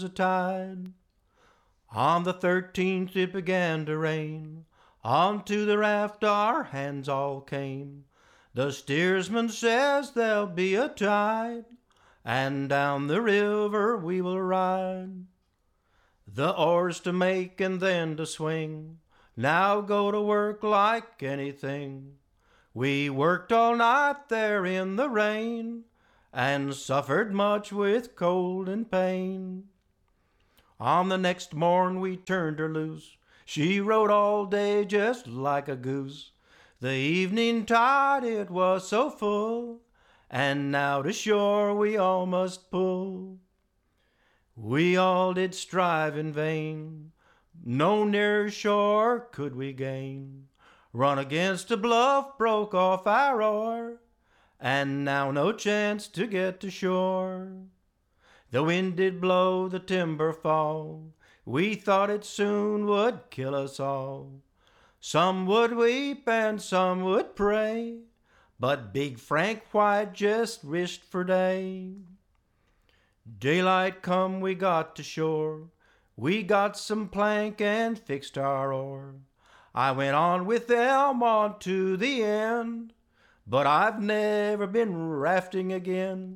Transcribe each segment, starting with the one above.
a tide. On the 13th it began to rain. Onto the raft our hands all came. The steersman says there'll be a tide, and down the river we will ride. The oars to make and then to swing. Now go to work like anything. We worked all night there in the rain, and suffered much with cold and pain. On the next morn we turned her loose. She rode all day just like a goose. The evening tide it was so full, and now to shore we all must pull. We all did strive in vain, no nearer shore could we gain. Run against a bluff, broke off our oar, and now no chance to get to shore. The wind did blow, the timber fall, we thought it soon would kill us all. Some would weep and some would pray, but big Frank White just wished for day. Daylight come, we got to shore. We got some plank and fixed our oar. I went on with them on to the end, but I've never been rafting again.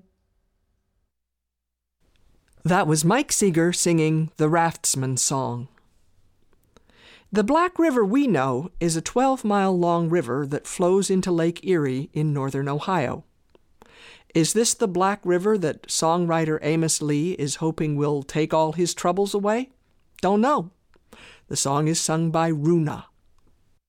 That was Mike Seeger singing the Raftsman's Song. The Black River we know is a 12-mile-long river that flows into Lake Erie in northern Ohio. Is this the Black River that songwriter Amos Lee is hoping will take all his troubles away? Don't know. The song is sung by Runa.